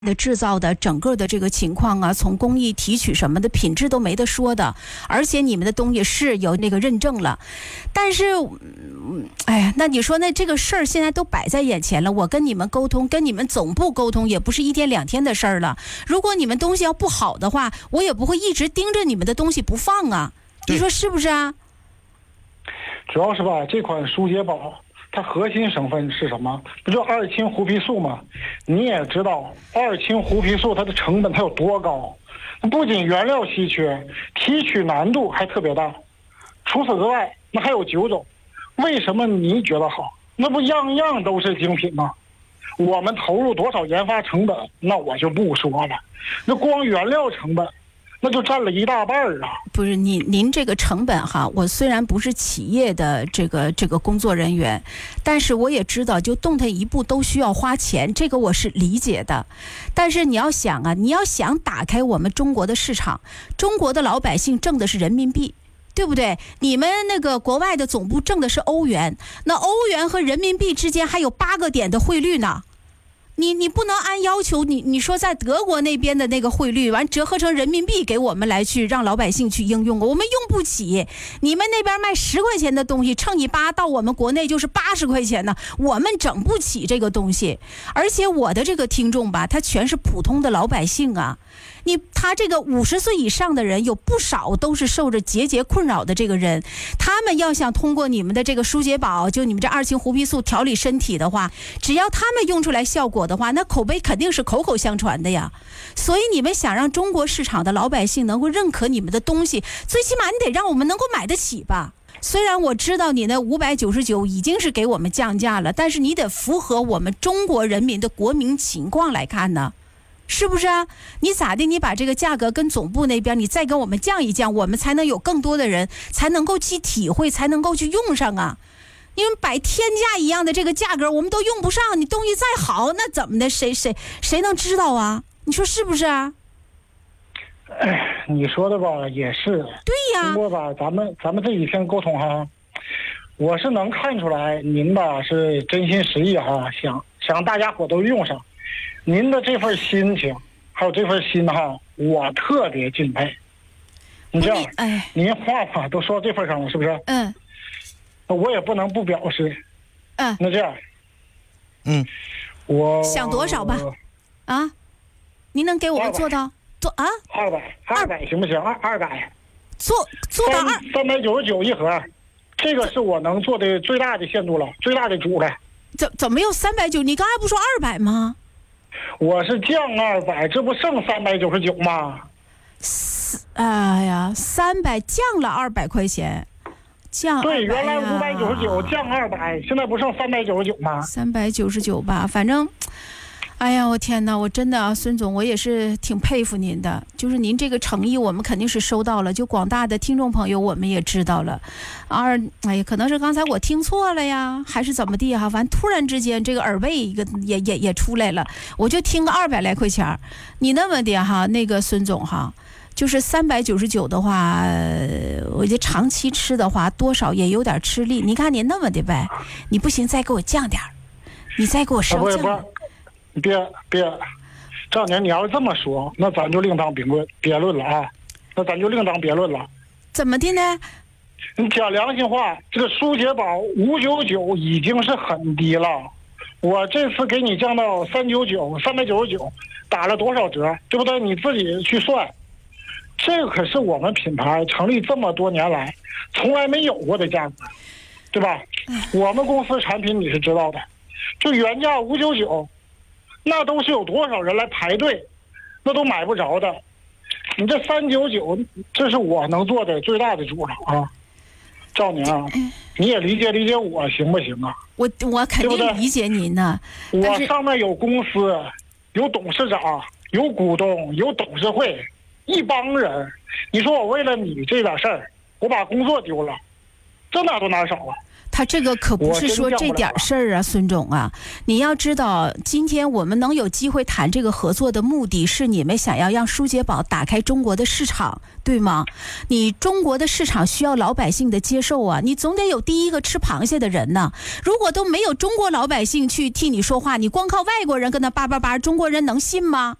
的制造的整个的这个情况啊，从工艺提取什么的品质都没得说的，而且你们的东西是有那个认证了，但是，哎呀，那你说那这个事儿现在都摆在眼前了，我跟你们沟通，跟你们总部沟通也不是一天两天的事儿了。如果你们东西要不好的话，我也不会一直盯着你们的东西不放啊，你说是不是啊？ 主要是吧，这款舒洁宝它核心成分是什么？不就二氢胡皮素吗？你也知道二氢胡皮素它的成本它有多高，不仅原料稀缺，提取难度还特别大。除此之外，那还有9种。为什么你觉得好？那不样样都是精品吗？我们投入多少研发成本，那我就不说了。那光原料成本那就占了一大半啊！ 不是您这个成本哈，我虽然不是企业的这个工作人员，但是我也知道，就动弹一步都需要花钱，这个我是理解的。但是你要想啊，你要想打开我们中国的市场，中国的老百姓挣的是人民币。对不对？你们那个国外的总部挣的是欧元，那欧元和人民币之间还有8个点的汇率呢。你不能按要求，你说在德国那边的那个汇率完折合成人民币给我们来去让老百姓去应用，我们用不起。你们那边卖10块钱的东西乘以8到我们国内就是80块钱呢，我们整不起这个东西。而且我的这个听众吧，他全是普通的老百姓啊。他这个50岁以上的人有不少都是受着结节困扰的这个人，他们要想通过你们的这个舒洁宝，就你们这二氢胡皮素调理身体的话，只要他们用出来效果的话，那口碑肯定是口口相传的呀。所以你们想让中国市场的老百姓能够认可你们的东西，最起码你得让我们能够买得起吧。虽然我知道你那599已经是给我们降价了，但是你得符合我们中国人民的国民情况来看呢。是不是啊？你咋的？你把这个价格跟总部那边你再跟我们降一降，我们才能有更多的人才能够去体会，才能够去用上啊。因为摆天价一样的这个价格我们都用不上，你东西再好那怎么的，谁能知道啊？你说是不是啊？ 哎，你说的吧也是。 对呀。 不过吧，咱们这几天沟通哈，我是能看出来您吧是真心实意哈，想大家伙都用上。您的这份心情还有这份心哈，我特别敬佩。你这样，您话都说到这份上了，是不是？ 嗯。 我也不能不表示。 嗯。 那这样，我想多少吧？啊？您能给我们做到做啊 ？200行不行？200。 做到 399一盒，这个是我能做的最大的限度了，最大的主了。 怎么有390？你刚才不说200吗？ 我是降200，这不剩399吗？ 哎呀，300降了200块钱，降对，原来599降200，现在不剩399吗 ？399吧，反正，哎呀，我天哪，我真的啊，孙总，我也是挺佩服您的，就是您这个诚意，我们肯定是收到了，就广大的听众朋友，我们也知道了。哎呀，可能是刚才我听错了呀，还是怎么地哈？反正突然之间这个耳背一个也出来了，我就听个200来块钱。你那么的哈，那个孙总哈，就是399的话，我觉得长期吃的话，多少也有点吃力。你看你那么的呗，你不行再给我降点儿，你再给我稍降。 别，赵年，你要是这么说，那咱就另当别论了啊！那咱就另当别论了。 怎么的呢？ 你讲良心话，这个舒洁宝599已经是很低了，我这次给你降到399，打了多少折，对不对？你自己去算。这可是我们品牌成立这么多年来从来没有过的价格，对吧？我们公司产品你是知道的，就原价599。那都是有多少人来排队，那都买不着的。你这399，这是我能做的最大的主了啊！赵宁啊，你也理解我行不行啊？ 我肯定理解您呢。 我上面有公司，有董事长，有股东，有董事会，一帮人。你说我为了你这点事儿，我把工作丢了，这哪多哪少啊？ 他这个可不是说这点事儿啊，孙总啊，你要知道，今天我们能有机会谈这个合作的目的是你们想要让舒洁宝打开中国的市场，对吗？你中国的市场需要老百姓的接受啊，你总得有第一个吃螃蟹的人呢。如果都没有中国老百姓去替你说话，你光靠外国人跟他叭叭叭，中国人能信吗？